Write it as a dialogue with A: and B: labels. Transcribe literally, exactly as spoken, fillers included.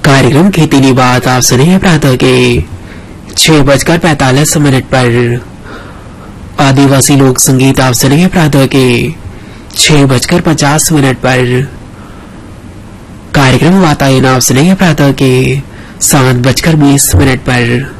A: कार्यक्रम खेती की बात आप सुनिए प्रातः के छह बजकर पैतालीस मिनट पर। आदिवासी लोक संगीत आप सुनिए प्रातः के छह बजकर पचास मिनट पर। कार्यक्रम वातायन आप सुनिए प्रातः के सात बजकर बीस मिनट पर।